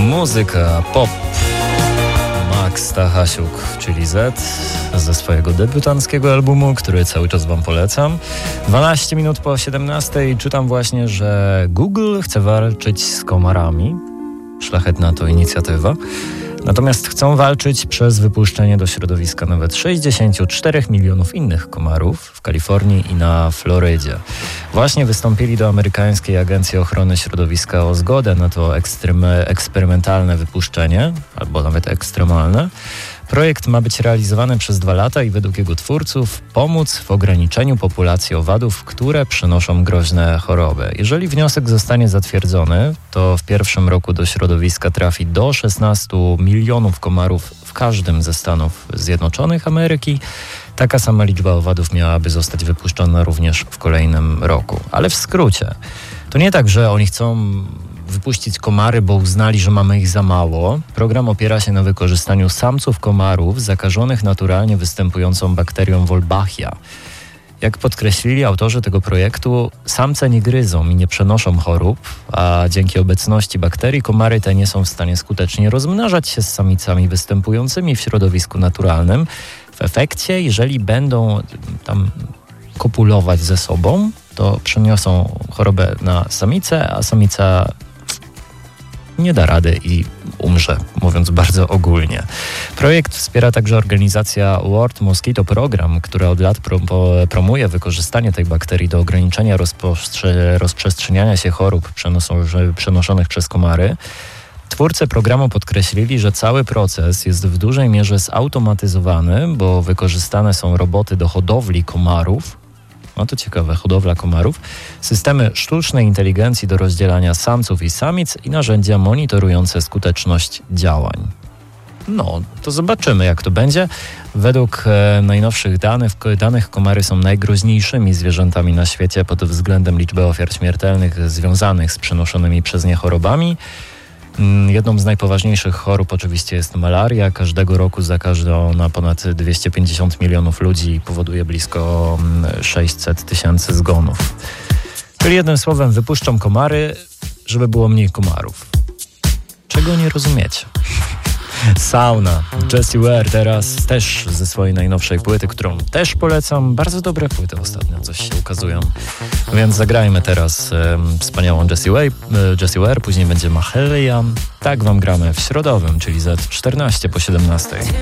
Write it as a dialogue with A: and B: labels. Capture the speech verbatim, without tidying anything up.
A: Muzyka pop. Max Stachasiuk, czyli Z, ze swojego debiutanckiego albumu, który cały czas wam polecam. dwanaście minut po siedemnastej czytam właśnie, że Google chce walczyć z komarami. Szlachetna to inicjatywa. Natomiast chcą walczyć przez wypuszczenie do środowiska nawet sześćdziesiąt cztery milionów innych komarów w Kalifornii i na Florydzie. Właśnie wystąpili do amerykańskiej Agencji Ochrony Środowiska o zgodę na to ekstremy, eksperymentalne wypuszczenie, albo nawet ekstremalne. Projekt ma być realizowany przez dwa lata i według jego twórców pomóc w ograniczeniu populacji owadów, które przynoszą groźne choroby. Jeżeli wniosek zostanie zatwierdzony, to w pierwszym roku do środowiska trafi do szesnastu milionów komarów w każdym ze Stanów Zjednoczonych Ameryki. Taka sama liczba owadów miałaby zostać wypuszczona również w kolejnym roku. Ale w skrócie, to nie tak, że oni chcą wypuścić komary, bo uznali, że mamy ich za mało. Program opiera się na wykorzystaniu samców komarów zakażonych naturalnie występującą bakterią Wolbachia. Jak podkreślili autorzy tego projektu, samce nie gryzą i nie przenoszą chorób, a dzięki obecności bakterii komary te nie są w stanie skutecznie rozmnażać się z samicami występującymi w środowisku naturalnym. W efekcie, jeżeli będą tam kopulować ze sobą, to przeniosą chorobę na samicę, a samica nie da rady i umrze, mówiąc bardzo ogólnie. Projekt wspiera także organizacja World Mosquito Program, która od lat pro- promuje wykorzystanie tej bakterii do ograniczenia rozpostrze- rozprzestrzeniania się chorób przenos- przenoszonych przez komary. Twórcy programu podkreślili, że cały proces jest w dużej mierze zautomatyzowany, bo wykorzystane są roboty do hodowli komarów. No to ciekawe, hodowla komarów, systemy sztucznej inteligencji do rozdzielania samców i samic i narzędzia monitorujące skuteczność działań. No, to zobaczymy, jak to będzie. Według e, najnowszych danych, danych komary są najgroźniejszymi zwierzętami na świecie pod względem liczby ofiar śmiertelnych związanych z przenoszonymi przez nie chorobami. Jedną z najpoważniejszych chorób oczywiście jest malaria. Każdego roku zakaże ona ponad dwieście pięćdziesiąt milionów ludzi i powoduje blisko sześćset tysięcy zgonów. Czyli jednym słowem wypuszczą komary, żeby było mniej komarów. Czego nie rozumiecie? Sauna. Jessie Ware teraz też ze swojej najnowszej płyty, którą też polecam. Bardzo dobre płyty ostatnio coś się ukazują. Więc zagrajmy teraz e, wspaniałą Jessie Ware, e, Jessie Ware, później będzie Mahalia. Tak wam gramy w środowym, czyli za czternaście po siedemnastej.